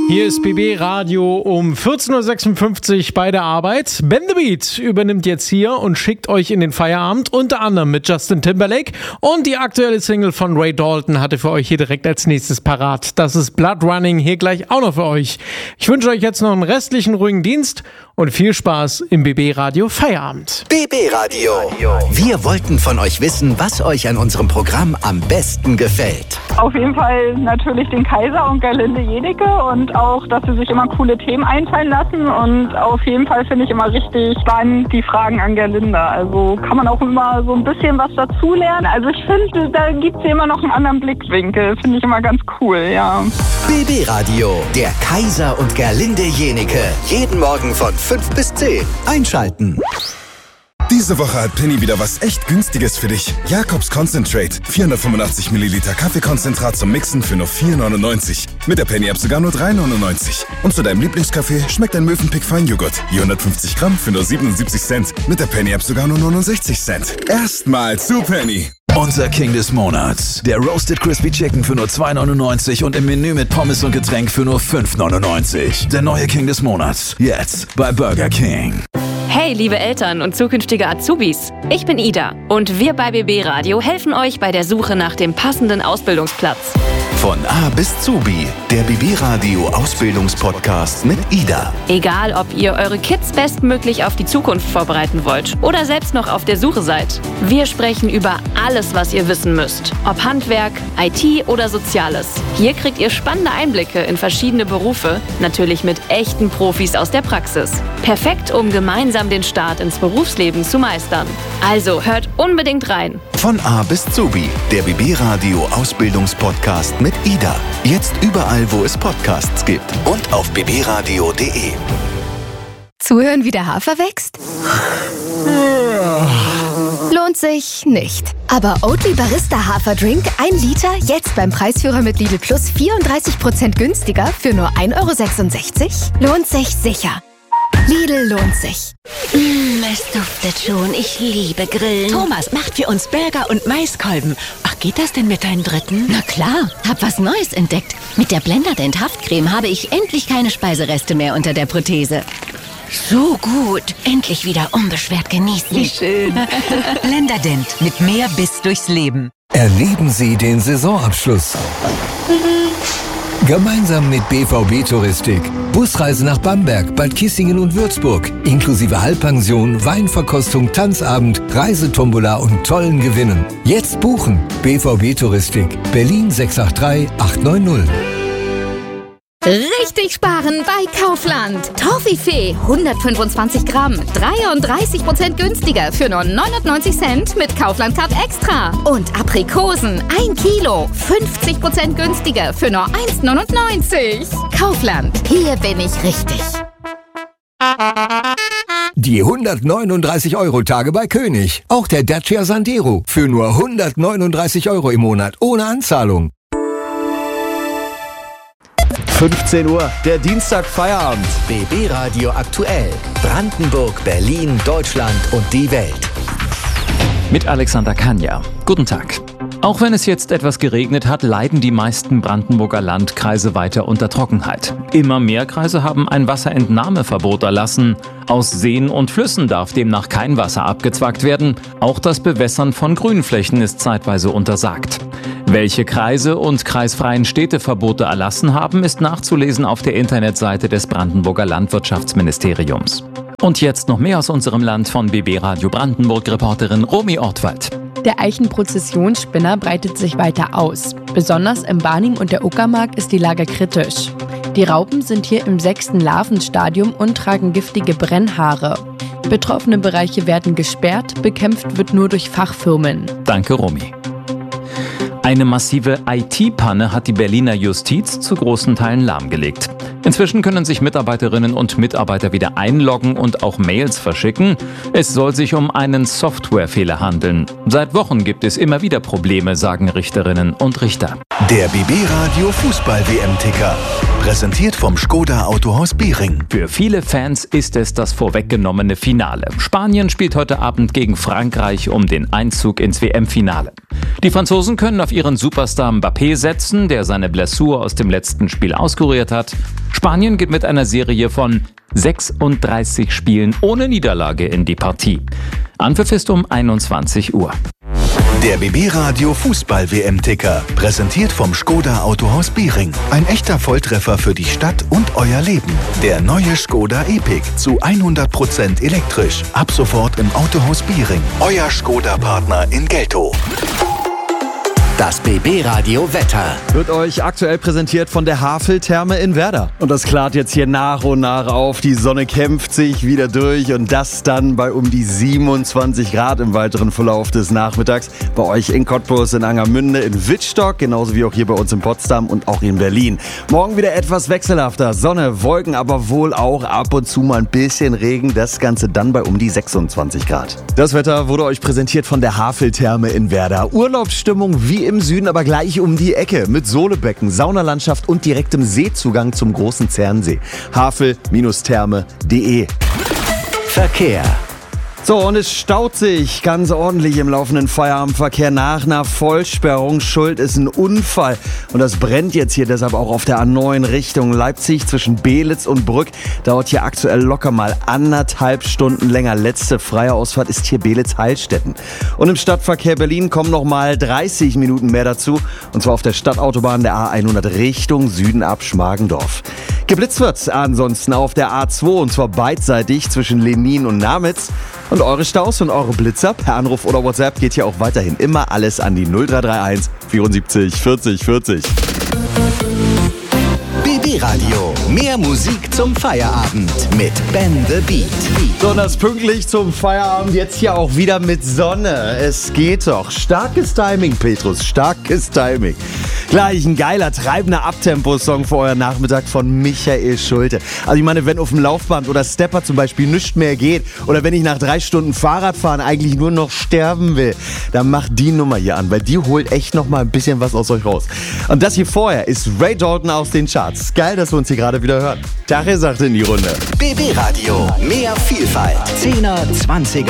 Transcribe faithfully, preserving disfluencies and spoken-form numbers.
Hier ist B B Radio um vierzehn Uhr sechsundfünfzig bei der Arbeit. Ben the Beat übernimmt jetzt hier und schickt euch in den Feierabend, unter anderem mit Justin Timberlake. Und die aktuelle Single von Ray Dalton hatte für euch hier direkt als nächstes parat. Das ist Blood Running, hier gleich auch noch für euch. Ich wünsche euch jetzt noch einen restlichen ruhigen Dienst und viel Spaß im B B Radio Feierabend. B B Radio. Wir wollten von euch wissen, was euch an unserem Programm am besten gefällt. Auf jeden Fall natürlich den Kaiser und Gerlinde Jenieke und auch, dass sie sich immer coole Themen einfallen lassen, und auf jeden Fall finde ich immer richtig spannend die Fragen an Gerlinde. Also kann man auch immer so ein bisschen was dazulernen. Also ich finde, da gibt es immer noch einen anderen Blickwinkel. Finde ich immer ganz cool, ja. B B Radio, der Kaiser und Gerlinde Jenieke. Jeden Morgen von fünf bis zehn. Einschalten. Diese Woche hat Penny wieder was echt Günstiges für dich. Jakobs Concentrate. vierhundertfünfundachtzig Milliliter Kaffeekonzentrat zum Mixen für nur vier neunundneunzig. Mit der Penny-App sogar nur drei neunundneunzig. Und zu deinem Lieblingskaffee schmeckt ein Mövenpick Feinjoghurt. Je hundertfünfzig Gramm für nur siebenundsiebzig Cent. Mit der Penny-App sogar nur neunundsechzig Cent. Erstmal zu Penny. Unser King des Monats. Der Roasted Crispy Chicken für nur zwei neunundneunzig und im Menü mit Pommes und Getränk für nur fünf neunundneunzig. Der neue King des Monats. Jetzt bei Burger King. Hey, liebe Eltern und zukünftige Azubis. Ich bin Ida und wir bei B B Radio helfen euch bei der Suche nach dem passenden Ausbildungsplatz. Von A bis Zubi, der B B Radio Ausbildungspodcast mit Ida. Egal, ob ihr eure Kids bestmöglich auf die Zukunft vorbereiten wollt oder selbst noch auf der Suche seid. Wir sprechen über alles, was ihr wissen müsst. Ob Handwerk, I T oder Soziales. Hier kriegt ihr spannende Einblicke in verschiedene Berufe, natürlich mit echten Profis aus der Praxis. Perfekt, um gemeinsam den Start ins Berufsleben zu meistern. Also hört unbedingt rein. Von A bis Zubi, der B B Radio Ausbildungspodcast mit Ida. Jetzt überall, wo es Podcasts gibt und auf b b radio punkt d e. Zuhören, wie der Hafer wächst? Lohnt sich nicht. Aber Oatly Barista Haferdrink, ein Liter, jetzt beim Preisführer mit Lidl Plus vierunddreißig Prozent günstiger für nur ein Euro sechsundsechzig? Lohnt sich sicher. Lidl lohnt sich. Mm, es duftet schon. Ich liebe Grillen. Thomas macht für uns Burger und Maiskolben. Ach, geht das denn mit deinem dritten? Na klar, hab was Neues entdeckt. Mit der Blenderdent Haftcreme habe ich endlich keine Speisereste mehr unter der Prothese. So gut. Endlich wieder unbeschwert genießen. Wie schön. Blenderdent mit mehr Biss durchs Leben. Erleben Sie den Saisonabschluss. Gemeinsam mit B V B Touristik. Busreise nach Bamberg, Bad Kissingen und Würzburg. Inklusive Halbpension, Weinverkostung, Tanzabend, Reisetombola und tollen Gewinnen. Jetzt buchen. B V B Touristik. Berlin sechs acht drei acht neun null. Richtig sparen bei Kaufland. Toffifee hundertfünfundzwanzig Gramm, dreiunddreißig Prozent günstiger für nur neunundneunzig Cent mit Kaufland Card Extra. Und Aprikosen ein Kilo, fünfzig Prozent günstiger für nur eins neunundneunzig. Kaufland, hier bin ich richtig. Die hundertneununddreißig Euro Tage bei König. Auch der Dacia Sandero für nur hundertneununddreißig Euro im Monat ohne Anzahlung. fünfzehn Uhr, der Dienstag Feierabend. B B Radio aktuell. Brandenburg, Berlin, Deutschland und die Welt. Mit Alexander Kania. Guten Tag. Auch wenn es jetzt etwas geregnet hat, leiden die meisten Brandenburger Landkreise weiter unter Trockenheit. Immer mehr Kreise haben ein Wasserentnahmeverbot erlassen. Aus Seen und Flüssen darf demnach kein Wasser abgezwackt werden. Auch das Bewässern von Grünflächen ist zeitweise untersagt. Welche Kreise und kreisfreien Städte Verbote erlassen haben, ist nachzulesen auf der Internetseite des Brandenburger Landwirtschaftsministeriums. Und jetzt noch mehr aus unserem Land von B B Radio Brandenburg-Reporterin Romy Ortwald. Der Eichenprozessionsspinner breitet sich weiter aus. Besonders im Barnim und der Uckermark ist die Lage kritisch. Die Raupen sind hier im sechsten Larvenstadium und tragen giftige Brennhaare. Betroffene Bereiche werden gesperrt, bekämpft wird nur durch Fachfirmen. Danke, Romy. Eine massive I T-Panne hat die Berliner Justiz zu großen Teilen lahmgelegt. Inzwischen können sich Mitarbeiterinnen und Mitarbeiter wieder einloggen und auch Mails verschicken. Es soll sich um einen Softwarefehler handeln. Seit Wochen gibt es immer wieder Probleme, sagen Richterinnen und Richter. Der B B Radio Fußball-W M-Ticker. Präsentiert vom Skoda Autohaus Behring. Für viele Fans ist es das vorweggenommene Finale. Spanien spielt heute Abend gegen Frankreich um den Einzug ins W M-Finale. Die Franzosen können auf ihren Superstar Mbappé setzen, der seine Blessur aus dem letzten Spiel auskuriert hat. Spanien geht mit einer Serie von sechsunddreißig Spielen ohne Niederlage in die Partie. Anpfiff ist um einundzwanzig Uhr. Der B B Radio Fußball-W M-Ticker, präsentiert vom Skoda Autohaus Biering. Ein echter Volltreffer für die Stadt und euer Leben. Der neue Skoda Epic zu hundert Prozent elektrisch. Ab sofort im Autohaus Biering. Euer Skoda-Partner in Geltow. Das B B Radio Wetter wird euch aktuell präsentiert von der Havel-Therme in Werder. Und das klart jetzt hier nach und nach auf. Die Sonne kämpft sich wieder durch und das dann bei um die siebenundzwanzig Grad im weiteren Verlauf des Nachmittags. Bei euch in Cottbus, in Angermünde, in Wittstock, genauso wie auch hier bei uns in Potsdam und auch in Berlin. Morgen wieder etwas wechselhafter. Sonne, Wolken, aber wohl auch ab und zu mal ein bisschen Regen. Das Ganze dann bei um die sechsundzwanzig Grad. Das Wetter wurde euch präsentiert von der Havel-Therme in Werder. Urlaubsstimmung wie im Süden, aber gleich um die Ecke mit Solebecken, Saunalandschaft und direktem Seezugang zum großen Zernsee. havel Therme punkt de. Verkehr. So, und es staut sich ganz ordentlich im laufenden Feierabendverkehr nach einer Vollsperrung. Schuld ist ein Unfall. Und das brennt jetzt hier deshalb auch auf der A neun Richtung Leipzig zwischen Beelitz und Brück. Dauert hier aktuell locker mal anderthalb Stunden länger. Letzte freie Ausfahrt ist hier Beelitz-Heilstätten. Und im Stadtverkehr Berlin kommen noch mal dreißig Minuten mehr dazu. Und zwar auf der Stadtautobahn der A hundert Richtung Süden ab Schmargendorf. Geblitzt wird ansonsten auf der A zwei und zwar beidseitig zwischen Lenin und Namitz. Und eure Staus und eure Blitzer per Anruf oder WhatsApp geht hier auch weiterhin immer alles an die null drei drei eins vierundsiebzig vierzig vierzig. B B Radio. Mehr Musik zum Feierabend mit Ben the Beat. So, und das pünktlich zum Feierabend jetzt hier auch wieder mit Sonne. Es geht doch. Starkes Timing, Petrus. Starkes Timing. Gleich ein geiler, treibender Abtempo-Song für euren Nachmittag von Michael Schulte. Also ich meine, wenn auf dem Laufband oder Stepper zum Beispiel nichts mehr geht oder wenn ich nach drei Stunden Fahrradfahren eigentlich nur noch sterben will, dann macht die Nummer hier an, weil die holt echt noch mal ein bisschen was aus euch raus. Und das hier vorher ist Ray Dalton aus den Charts. Geil, dass wir uns hier gerade wieder hören. Tache sagt in die Runde. B B Radio. Mehr Vielfalt. zehner, zwanziger